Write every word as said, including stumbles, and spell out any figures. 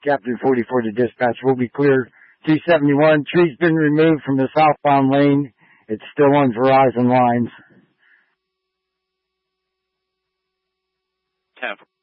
Captain forty-four to dispatch. We'll be clear. two seventy-one, tree's been removed from the southbound lane. It's still on Verizon lines. ten